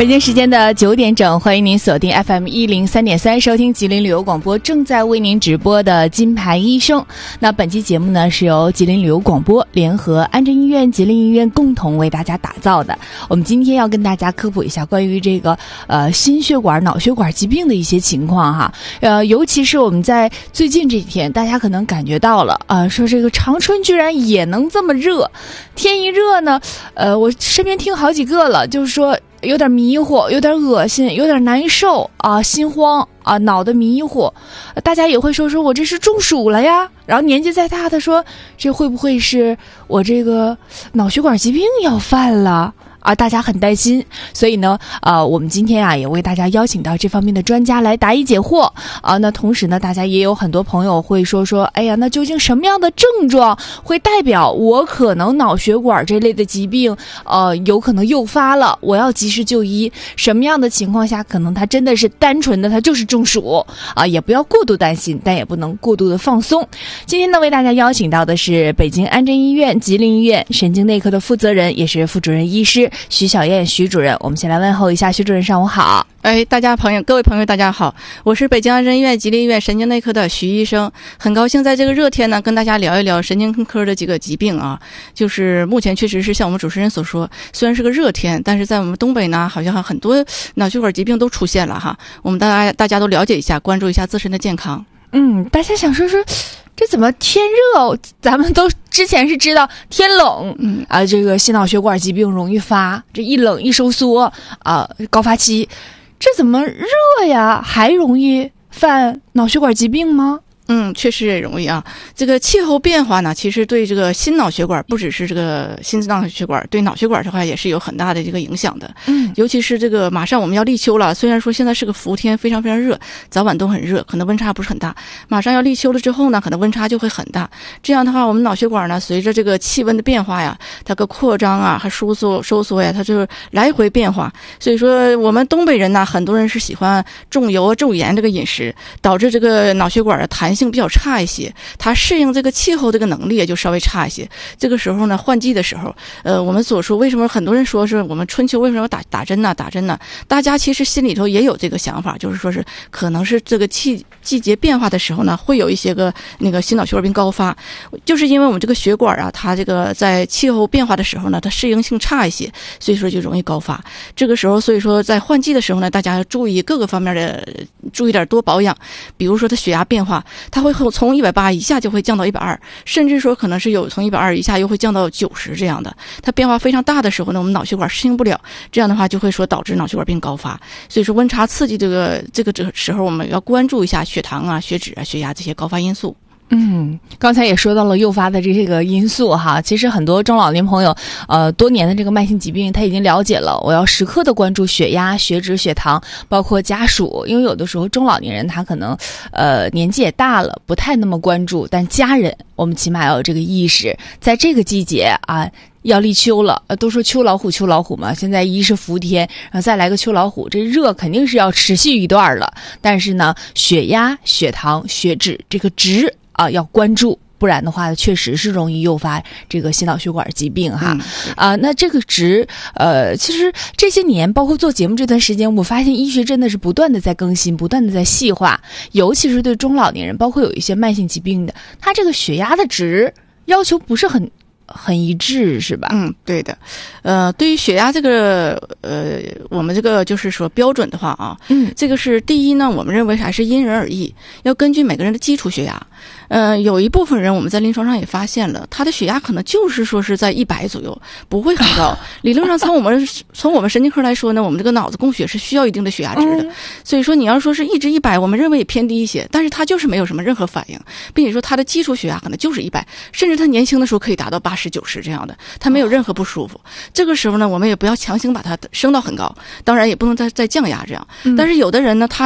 北京时间的9点整，欢迎您锁定 FM103.3 收听吉林旅游广播正在为您直播的金牌医生。那本期节目呢是由吉林旅游广播联合安贞医院、吉林医院共同为大家打造的。我们今天要跟大家科普一下关于这个心血管、脑血管疾病的一些情况哈。尤其是我们在最近这几天，大家可能感觉到了说这个长春居然也能这么热，天一热呢，我身边听好几个了，就是说有点迷糊，有点恶心，有点难受啊，心慌啊，脑袋迷糊，大家也会说我这是中暑了呀。然后年纪再大的说，这会不会是我这个脑血管疾病要犯了啊？大家很担心，所以呢，我们今天也为大家邀请到这方面的专家来答疑解惑啊。那同时呢，大家也有很多朋友会说，哎呀，那究竟什么样的症状会代表我可能脑血管这类的疾病，有可能诱发了，我要及时就医？什么样的情况下可能它真的是单纯的它就是中暑啊？也不要过度担心，但也不能过度的放松。今天呢，为大家邀请到的是北京安贞医院、吉林医院神经内科的负责人，也是副主任医师徐小燕徐主任。我们先来问候一下徐主任，上午好。 各位朋友大家好，我是北京安贞医院、吉林医院神经内科的徐医生，很高兴在这个热天呢跟大家聊一聊神经科的几个疾病啊。就是目前确实是像我们主持人所说，虽然是个热天，但是在我们东北呢，好像很多脑血管疾病都出现了哈。我们大家都了解一下，关注一下自身的健康。 大家想说这怎么天热？咱们都之前是知道天冷，这个心脑血管疾病容易发，这一冷一收缩高发期，这怎么热呀还容易犯脑血管疾病吗？ 确实也容易啊。这个气候变化呢，其实对这个心脑血管，不只是这个心脏血管，对脑血管的话也是有很大的这个影响的。尤其是这个马上我们要立秋了，虽然说现在是个伏天，非常非常热，早晚都很热，可能温差不是很大。马上要立秋了之后呢，可能温差就会很大。这样的话，我们脑血管呢，随着这个气温的变化呀，它个扩张啊和收缩呀，它就是来回变化。所以说，我们东北人呢，很多人是喜欢重油重盐这个饮食，导致这个脑血管的弹性比较差一些，它适应这个气候这个能力也就稍微差一些。这个时候呢，换季的时候，我们所说为什么很多人说是我们春秋为什么要打针呢？大家其实心里头也有这个想法，就是说是可能是这个季节变化的时候呢，会有一些个那个心脑血管病高发，就是因为我们这个血管啊，它这个在气候变化的时候呢，它适应性差一些，所以说就容易高发。这个时候，所以说在换季的时候呢，大家要注意各个方面的，注意点多保养。比如说它血压变化，它会从180一下就会降到120，甚至说可能是有从120一下又会降到90这样的。它变化非常大的时候呢，我们脑血管适应不了，这样的话就会说导致脑血管病高发。所以说温差刺激这个时候，我们要关注一下血糖啊、血脂啊、血压这些高发因素。 刚才也说到了诱发的这个因素哈。其实很多中老年朋友，多年的这个慢性疾病，他已经了解了，我要时刻的关注血压、血脂、血糖，包括家属。因为有的时候中老年人他可能，年纪也大了，不太那么关注，但家人我们起码要有这个意识，在这个季节啊。要立秋了，都说秋老虎嘛。现在一是伏天，然后再来个秋老虎，这热肯定是要持续一段了。但是呢，血压、血糖、血脂这个值要关注，不然的话确实是容易诱发这个心脑血管疾病哈。那这个值其实这些年包括做节目这段时间，我发现医学真的是不断的在更新，不断的在细化，尤其是对中老年人，包括有一些慢性疾病的，他这个血压的值要求不是很一致是吧？ 对的。对于血压这个我们这个就是说标准的话啊，这个是第一呢，我们认为还是因人而异，要根据每个人的基础血压。有一部分人我们在临床上也发现了，他的血压可能就是说是在100左右，不会很高。理论上从我们神经科来说呢，我们这个脑子供血是需要一定的血压值的。所以说你要说是一直100，我们认为也偏低一些，但是他就是没有什么任何反应，并且说他的基础血压可能就是100，甚至他年轻的时候可以达到80、90这样的，他没有任何不舒服。这个时候呢，我们也不要强行把它升到很高，当然也不能再降压这样。但是有的人呢，他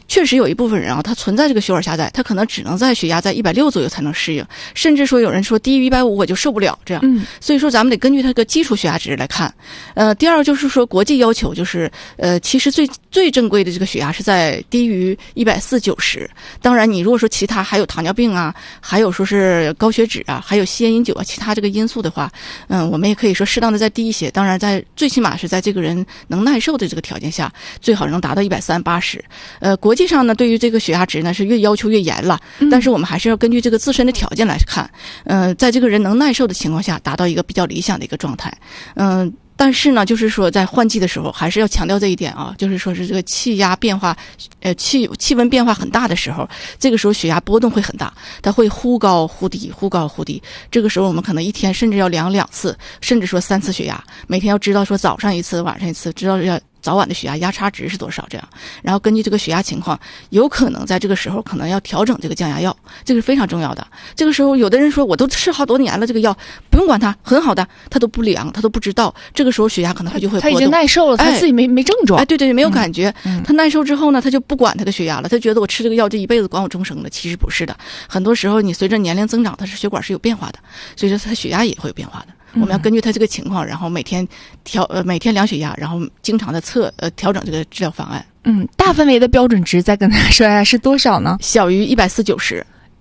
确实有一部分人啊，他存在这个血管狭窄，他可能只能在血压在160左右才能适应，甚至说有人说低于150我就受不了这样。所以说咱们得根据他个基础血压值来看。第二就是说国际要求就是其实最正规的这个血压是在低于140/90。当然你如果说其他还有糖尿病啊，还有说是高血脂啊，还有吸烟饮酒啊，其他这个因素的话，我们也可以说适当的再低一些。当然在最起码是在这个人能耐受的这个条件下，最好能达到130/80。国际上呢，对于这个血压值呢是越要求越严了，但是我们还是要根据这个自身的条件来看，在这个人能耐受的情况下，达到一个比较理想的一个状态。但是呢，就是说在换季的时候，还是要强调这一点啊，就是说是这个气压变化，气温变化很大的时候，这个时候血压波动会很大，它会忽高忽低，忽高忽低。这个时候我们可能一天甚至要量2次，甚至说3次血压，每天要知道说早上一次，晚上一次，知道要早晚的血压压差值是多少这样，然后根据这个血压情况，有可能在这个时候可能要调整这个降压药，这个是非常重要的。这个时候有的人说我都吃好多年了，这个药不用管它，很好的，他都不量，他都不知道，这个时候血压可能就会波动。 他已经耐受了，他自己没症状。 对，没有感觉。他耐受之后呢，他就不管他的血压了，他觉得我吃这个药这一辈子管我终生的，其实不是的。很多时候你随着年龄增长，他是血管是有变化的，所以说他血压也会有变化的。我们要根据他这个情况，然后每天量血压，然后经常的调整这个治疗方案。 大范围的标准值再跟大家说一下是多少呢？ 小于140/90。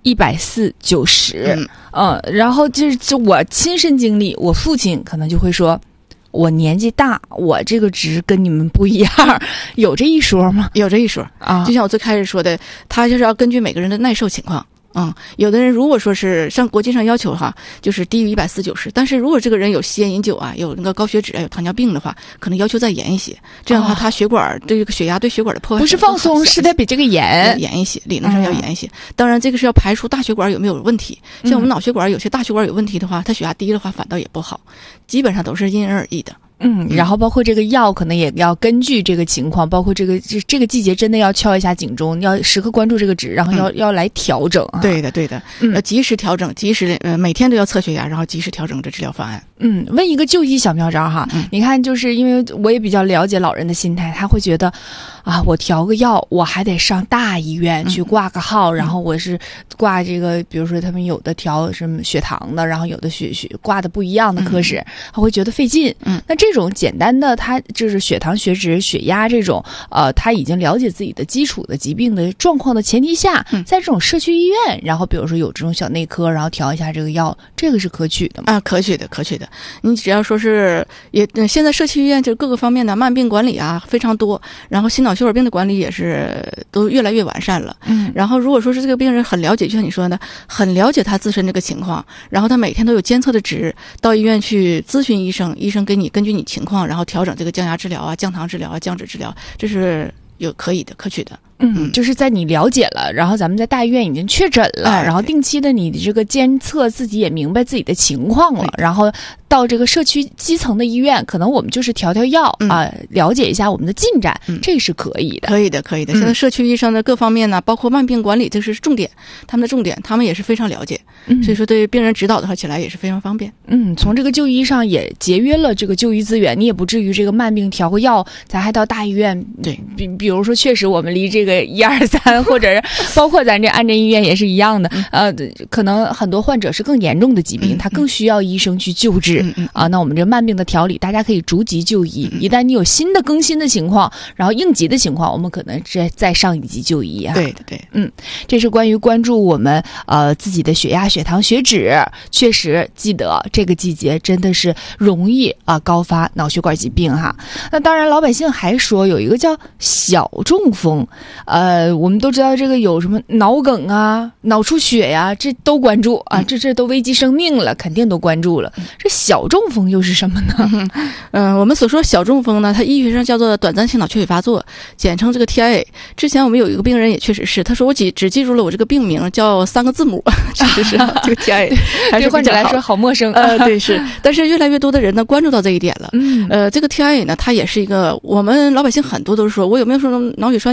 140/90。然后就我亲身经历，我父亲可能就会说，我年纪大，我这个值跟你们不一样，有这一说吗？ 有这一说啊，就像我最开始说的，他就是要根据每个人的耐受情况。有的人如果说是像国际上要求哈，就是低于140/90，但是如果这个人有吸烟饮酒啊，有那个高血脂啊，有糖尿病的话，可能要求再严一些。这样的话，他血管对这个血压对血管的破坏不是放松，是得比这个严一些，理论上要严一些。当然，这个是要排除大血管有没有问题。像我们脑血管有些大血管有问题的话，他血压低的话反倒也不好，基本上都是因人而异的。 然后包括这个药可能也要根据这个情况，包括这个季节真的要敲一下警钟，要时刻关注这个值，然后要来调整。 对的，要及时调整，及时每天都要测血压，然后及时调整这治疗方案。 问一个就医小妙招哈，你看就是因为我也比较了解老人的心态，他会觉得啊，我调个药我还得上大医院去挂个号，然后我是挂这个，比如说他们有的调什么血糖的，然后有的血挂的不一样的科室，他会觉得费劲。那这种简单的，他就是血糖、血脂、血压这种，他已经了解自己的基础的疾病的状况的前提下，在这种社区医院，然后比如说有这种小内科，然后调一下这个药，这个是可取的吗？ 可取的。你只要说是现在社区医院就各个方面的慢病管理啊非常多，然后心脑血管病的管理也是都越来越完善了。然后如果说是这个病人很了解，就像你说的，很了解他自身这个情况，然后他每天都有监测的值，到医院去咨询医生，医生根据你情况，然后调整这个降压治疗啊、降糖治疗啊、降脂治疗，这是有可取的。 就是在你了解了，然后咱们在大医院已经确诊了，然后定期的你这个监测自己也明白自己的情况了，然后到这个社区基层的医院，可能我们就是调药啊，了解一下我们的进展，这是可以的。 可以的。现在社区医生的各方面呢，包括慢病管理，这是重点，他们的重点，他们也是非常了解，所以说对病人指导的话起来也是非常方便。 从这个就医上也节约了这个就医资源，你也不至于这个慢病调个药，咱还到大医院。 对， 比如说确实我们离这个123，或者是包括咱这安贞医院也是一样的，可能很多患者是更严重的疾病，他更需要医生去救治啊。那我们这慢病的调理，大家可以逐级就医，一旦你有新的更新的情况，然后应急的情况，我们可能再上一级就医啊。 对， 这是关于关注我们自己的血压、血糖、血脂。确实记得这个季节真的是容易高发脑血管疾病哈。那当然，老百姓还说有一个叫小中风，我们都知道这个有什么脑梗啊、脑出血呀，这都关注啊，这都危及生命了，肯定都关注了。这小中风又是什么呢？ 我们所说小中风呢，它医学上叫做短暂性脑缺血发作，简称这个 TIA。之前我们有一个病人也确实是，他说我只记住了我这个病名叫3个字母，确实是这个 TIA， 对患者来说好陌生。 对是，但是越来越多的人呢关注到这一点了。这个 TIA 呢，它也是一个我们老百姓很多都说我有没有说脑血栓前兆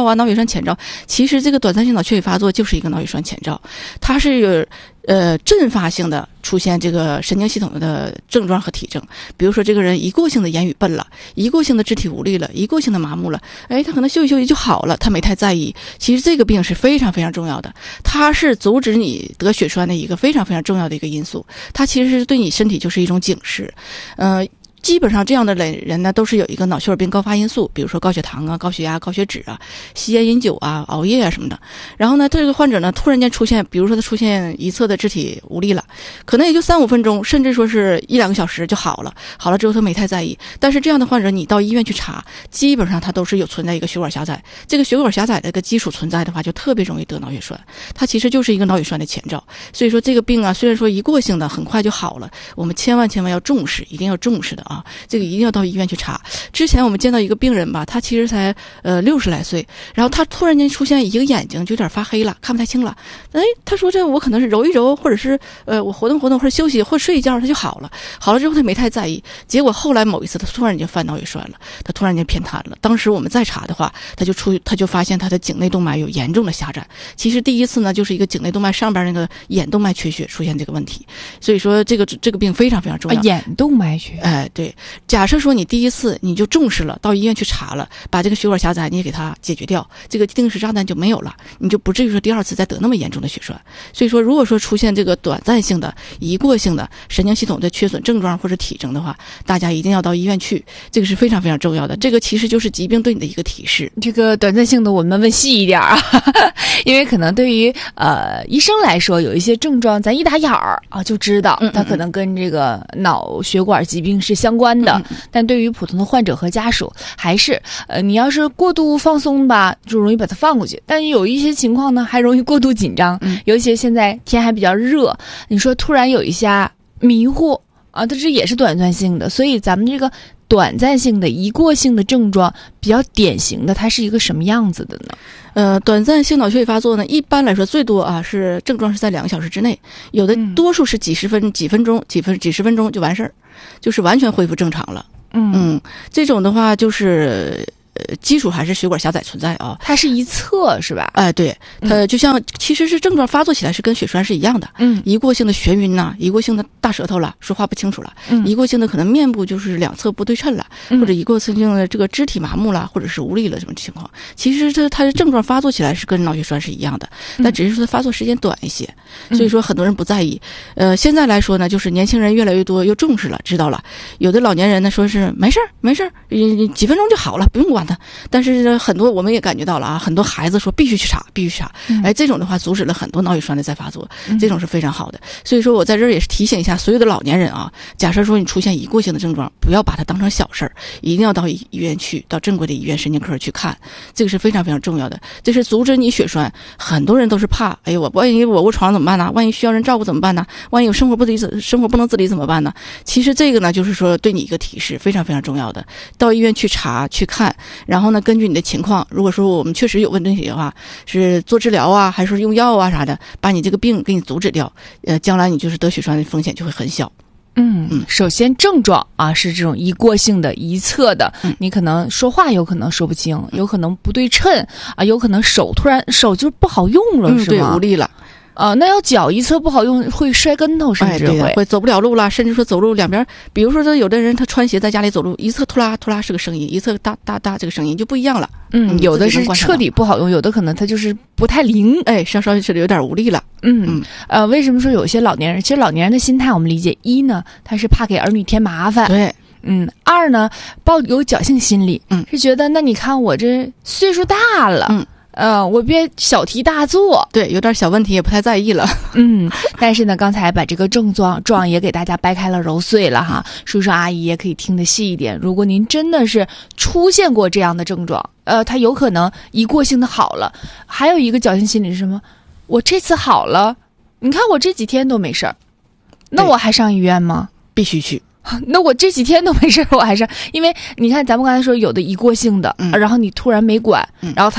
啊、脑血栓前兆，其实这个短暂性脑缺血发作就是一个脑血栓前兆，它是有阵发性的出现这个神经系统的症状和体征，比如说这个人一过性的言语笨了，一过性的肢体无力了，一过性的麻木了，他可能休息休息就好了，他没太在意。其实这个病是非常非常重要的，它是阻止你得血栓的一个非常非常重要的一个因素，它其实是对你身体就是一种警示。基本上这样的人呢，都是有一个脑血管病高发因素，比如说高血糖啊、高血压、高血脂啊、吸烟饮酒啊、熬夜啊什么的。然后呢，这个患者呢突然间出现，比如说他出现一侧的肢体无力了，可能也就3-5分钟，甚至说是1-2个小时就好了。好了之后他没太在意，但是这样的患者你到医院去查，基本上他都是有存在一个血管狭窄。这个血管狭窄的一个基础存在的话，就特别容易得脑血栓。它其实就是一个脑血栓的前兆。所以说这个病啊，虽然说一过性的很快就好了，我们千万要重视，一定要重视的啊。这个一定要到医院去查。之前我们见到一个病人吧，他其实才60来岁，然后他突然间出现一个眼睛就有点发黑了，看不太清了。他说这我可能是揉一揉，或者是我活动活动，或者休息，或者睡一觉，他就好了。好了之后他没太在意，结果后来某一次他突然间犯脑血栓了，他突然间偏瘫了。当时我们再查的话，他就发现他的颈内动脉有严重的狭窄。其实第一次呢，就是一个颈内动脉上边那个眼动脉缺血出现这个问题。所以说这个病非常非常重要。 眼动脉缺血， 对。假设说你第一次你就重视了，到医院去查了，把这个血管狭窄你也给它解决掉，这个定时炸弹就没有了，你就不至于说第二次再得那么严重的血栓。所以说如果说出现这个短暂性的一过性的神经系统的缺损症状或者体征的话，大家一定要到医院去，这个是非常非常重要的。这个其实就是疾病对你的一个提示。 这个短暂性的我们问细一点啊，因为可能对于医生来说，有一些症状咱一打眼儿啊就知道它可能跟这个脑血管疾病是相关的。但对于普通的患者和家属，还是你要是过度放松吧，就容易把它放过去。但有一些情况呢，还容易过度紧张，尤其现在天还比较热，你说突然有一下迷糊啊，它这也是短暂性的。所以咱们这个短暂性的一过性的症状比较典型的，它是一个什么样子的呢？ 短暂性脑缺血发作呢，一般来说最多啊是症状是在2个小时之内，有的多数是几十分钟就完事儿，就是完全恢复正常了。这种的话就是基础还是血管狭窄存在啊。 它是一侧是吧？ 对，它就像其实是症状发作起来是跟血栓是一样的。一过性的眩晕呐，一过性的大舌头了，说话不清楚了，一过性的可能面部就是两侧不对称了，或者一过性的这个肢体麻木了，或者是无力了，这种情况，其实它的症状发作起来是跟脑血栓是一样的，但只是说它发作时间短一些，所以说很多人不在意。现在来说呢，就是年轻人越来越多又重视了，知道了。有的老年人呢说是没事儿，几分钟就好了，不用管它。但是很多我们也感觉到了啊，很多孩子说必须去查。这种的话阻止了很多脑血栓的再发作，这种是非常好的。所以说我在这儿也是提醒一下所有的老年人啊，假设说你出现一过性的症状，不要把它当成小事儿，一定要到医院去，到正规的医院神经科去看，这个是非常非常重要的。这是阻止你血栓。很多人都是怕，万一我卧床怎么办呢？万一需要人照顾怎么办呢？万一有生活不能自理怎么办呢？其实这个呢，就是说对你一个提示，非常非常重要的。到医院去查去看，然后呢，根据你的情况，如果说我们确实有问题的话，是做治疗啊，还是用药啊啥的，把你这个病给你阻止掉，将来你就是得血栓的风险就会很小。 首先症状啊是这种一过性的一侧的，你可能说话有可能说不清，有可能不对称啊，有可能手就不好用了，是吗？ 对，无力了。 那要脚一侧不好用，会摔跟头，甚至会走不了路了，甚至说走路两边，比如说有的人他穿鞋在家里走路，一侧突啦突啦是个声音，一侧哒哒哒这个声音就不一样了。 有的是彻底不好用，有的可能他就是不太灵， 稍稍是有点无力了。 为什么说有些老年人，其实老年人的心态我们理解，一呢他是怕给儿女添麻烦， 对。 二呢抱有侥幸心理，是觉得那你看我这岁数大了，我别小题大做， 对，有点小问题也不太在意了。 但是呢，刚才把这个症状也给大家掰开了揉碎了哈，叔叔阿姨也可以听得细一点。如果您真的是出现过这样的症状，它有可能一过性的好了。还有一个侥幸心理是什么？我这次好了，你看我这几天都没事儿，那我还上医院吗？ 必须去。 那我这几天都没事，我还是因为你看咱们刚才说有的一过性的，然后你突然没管，然后他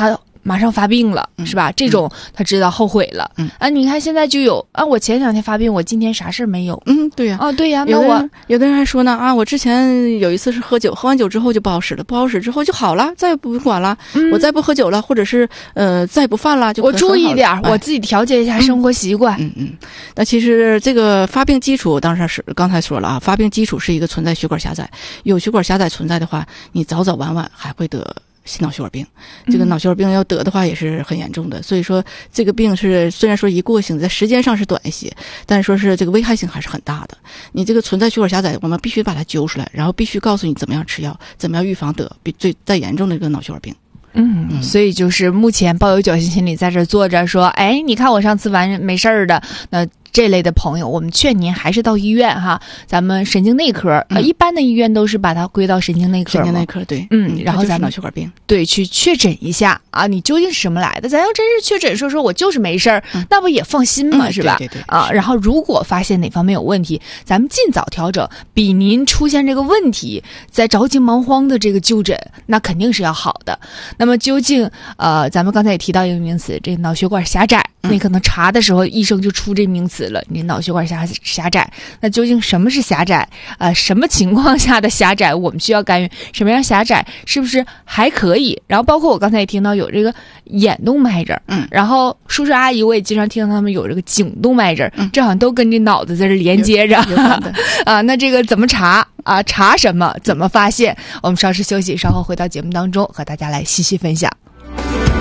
马上发病了，是吧？这种他知道后悔了。你看现在就有我前2天发病，我今天啥事儿没有。 对呀。 对呀，那有的人还说呢我之前有一次是喝酒，喝完酒之后就不好使了，不好使之后就好了，再也不管了，我再不喝酒了，或者是再不犯了，就我注意点，我自己调节一下生活习惯。 那其实这个发病基础当然是刚才说了发病基础是一个存在血管狭窄，有血管狭窄存在的话，你早早晚晚还会得心脑血管病。这个脑血管病要得的话也是很严重的，所以说这个病是虽然说一过性，在时间上是短一些，但是说是这个危害性还是很大的。你这个存在血管狭窄，我们必须把它揪出来，然后必须告诉你怎么样吃药，怎么样预防得再严重的一个脑血管病。 所以就是目前抱有侥幸心理在这坐着说，你看我上次完没事儿的，那这类的朋友，我们劝您还是到医院哈，咱们神经内科一般的医院都是把它归到神经内科。神经内科对， 然后咱们脑血管病对去确诊一下你究竟是什么来的？咱要真是确诊说我就是没事儿，那不也放心嘛，是吧？ 对， 然后如果发现哪方面有问题，咱们尽早调整，比您出现这个问题在着急忙慌的这个就诊，那肯定是要好的。那么究竟咱们刚才也提到一个名词，这个脑血管狭窄，你可能查的时候医生就出这名词了，你脑血管狭窄。那究竟什么是狭窄？什么情况下的狭窄我们需要干预？什么样狭窄是不是还可以？然后包括我刚才也听到有这个眼动脉这儿，然后叔叔阿姨我也经常听到他们有这个颈动脉这儿，这好像都跟这脑子在这连接着那这个怎么查查什么？怎么发现？我们稍事休息，稍后回到节目当中和大家来细细分享。